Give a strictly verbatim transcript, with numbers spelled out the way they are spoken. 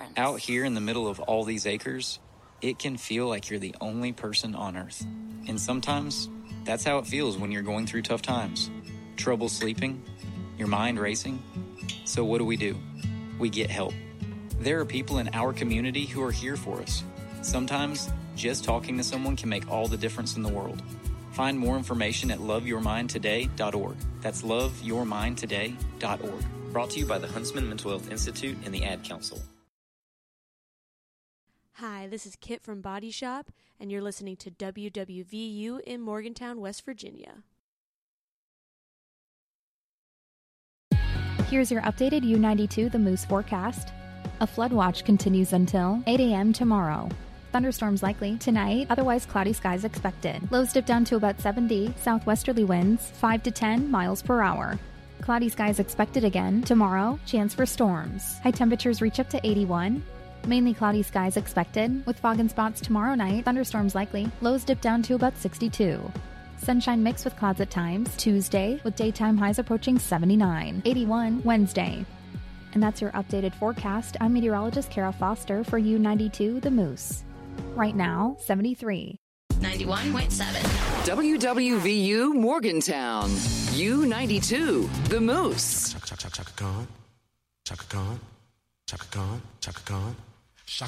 difference. Out here in the middle of all these acres, it can feel like you're the only person on Earth. And sometimes, that's how it feels when you're going through tough times. Trouble sleeping, your mind racing. So what do we do? We get help. There are people in our community who are here for us. Sometimes, just talking to someone can make all the difference in the world. Find more information at love your mind today dot org. That's love your mind today dot org. Brought to you by the Huntsman Mental Health Institute and the Ad Council. Hi, this is Kit from Body Shop, and you're listening to W W V U in Morgantown, West Virginia. Here's your updated U ninety-two The Moose forecast. A flood watch continues until eight a.m. tomorrow. Thunderstorms likely tonight, otherwise cloudy skies expected. Lows dip down to about seventy, southwesterly winds five to ten miles per hour. Cloudy skies expected again tomorrow, chance for storms. High temperatures reach up to eighty-one. Mainly cloudy skies expected, with fog and spots tomorrow night, thunderstorms likely. Lows dip down to about sixty-two. Sunshine mixed with clouds at times, Tuesday, with daytime highs approaching seventy-nine. eighty-one Wednesday. And that's your updated forecast. I'm meteorologist Kara Foster for U ninety-two The Moose. Right now, seventy-three. ninety-one point seven. W W V U Morgantown. U ninety-two The Moose. Chaka Chaka Chaka Khan. Chaka Khan. Chaka Khan. Chaka Khan.